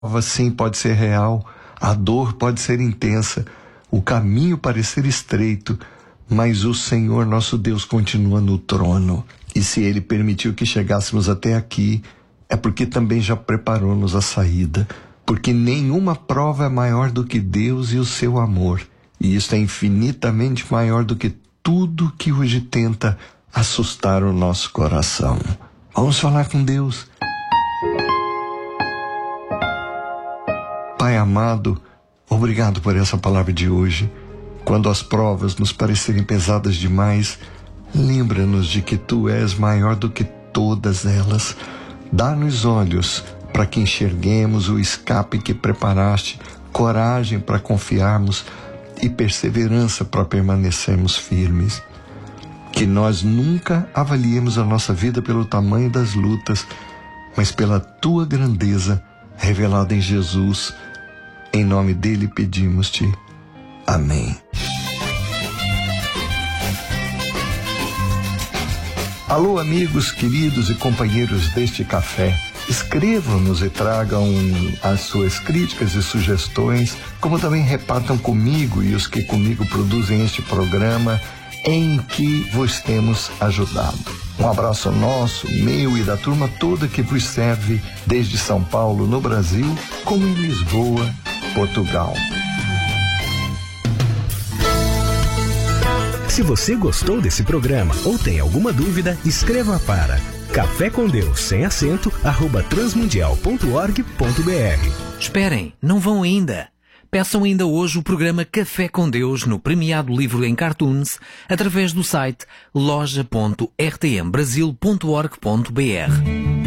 prova sim pode ser real, a dor pode ser intensa, o caminho parecer estreito, mas o Senhor nosso Deus continua no trono. E se Ele permitiu que chegássemos até aqui, é porque também já preparou-nos a saída. Porque nenhuma prova é maior do que Deus e o seu amor. E isso é infinitamente maior do que tudo que hoje tenta assustar o nosso coração. Vamos falar com Deus. Pai amado, obrigado por essa palavra de hoje. Quando as provas nos parecerem pesadas demais, lembra-nos de que Tu és maior do que todas elas. Dá-nos olhos para que enxerguemos o escape que preparaste, coragem para confiarmos e perseverança para permanecermos firmes. Que nós nunca avaliemos a nossa vida pelo tamanho das lutas, mas pela Tua grandeza revelada em Jesus. Em nome dele pedimos-te. Amém. Alô, amigos, queridos e companheiros deste café. Escrevam-nos e tragam as suas críticas e sugestões, como também repartam comigo e os que comigo produzem este programa em que vos temos ajudado. Um abraço nosso, meu e da turma toda que vos serve desde São Paulo, no Brasil, como em Lisboa, Portugal. Se você gostou desse programa ou tem alguma dúvida, escreva para Café com Deus, sem acento, @transmundial.org.br. Esperem, não vão ainda. Peçam ainda hoje o programa Café com Deus no premiado livro em cartoons através do site loja.rtmbrasil.org.br.